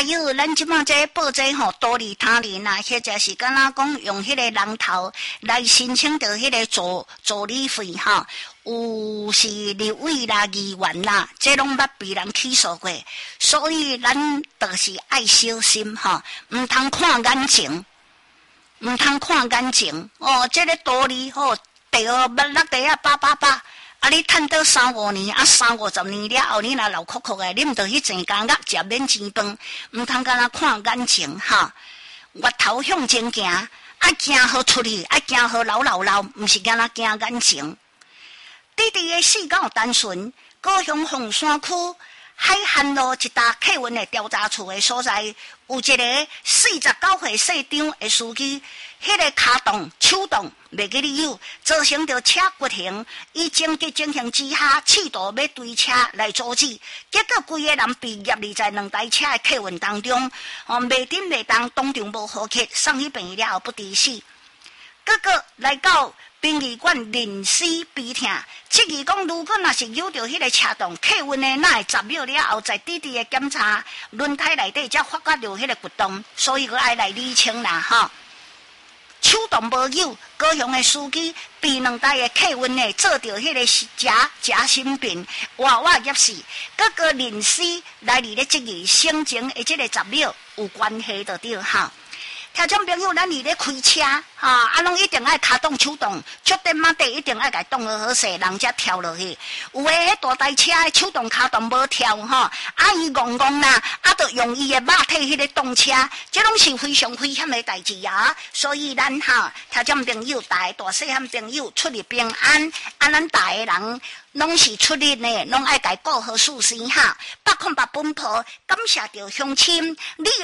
还有咱即马这报这吼多利他人啊，或者是敢若讲用迄个人头来申请到迄个助理费哈，有是立委啦、议员啦，这拢捌被人起诉过，所以咱就是爱小心哈，唔通看眼前，唔通看眼前哦。这个道理吼，第二捌落地啊888。啊！你趁到3-5年，啊30-50年了后，你若老哭哭的，你毋着去钱干额食免钱饭，毋通干那看眼前哈。月头向前行，啊行好出去，啊行好老，毋是干那行眼前。弟弟的事讲单纯，高雄凤山区海汉路一搭客运的调查处的所在，有一个49岁市长的司机。迄个脚动、手动袂记哩有，造成着车骨形，伊情急情形之下，试图要追车来阻止，结果规个人被夹入在2台车的客运当中，袂顶袂当，当场无呼吸，送去病院了后不治死。结果来到殡仪馆临死悲痛，质疑讲，如果若是有着迄个车动客运的，哪会10秒了后，在弟弟的检查轮胎内底才发觉到迄个骨洞，所以佮爱来厘清啦哈。手动无有，高雄的司机被2台的客运呢做着迄个假心病，活噎死，各个临死来伫咧质疑生前的这个10秒有关系就对哈。听众朋友，咱伫咧开车哈，拢一定爱脚动手动，绝对马地一定爱甲动好势，人才跳落去。有诶，迄大台车诶手动脚动无跳哈，伊戆啦，就用伊诶肉体迄个动车，这拢是非常危险诶代志啊！所以咱听众朋友，大细汉朋友出入平安，咱大个人拢是出入呢，拢爱家顾好事情哈，808本坡，感谢着乡亲你。